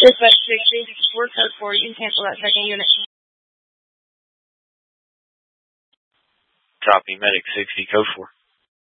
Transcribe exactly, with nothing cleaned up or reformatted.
Dispatch sixty, we're code four. You can cancel that second unit. Copy, Medic sixty, code four.